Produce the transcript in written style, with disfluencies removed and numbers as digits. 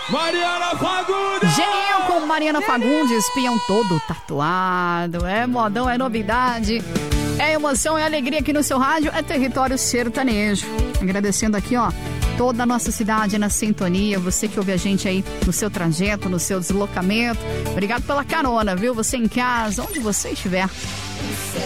Mariana Fagundes! Geninho com Mariana Fagundes, espião todo tatuado. É modão, é novidade. É emoção, é alegria aqui no seu rádio, é território sertanejo. Agradecendo aqui, ó, toda a nossa cidade na sintonia, você que ouve a gente aí no seu trajeto, no seu deslocamento. Obrigado pela carona, viu? Você em casa, onde você estiver.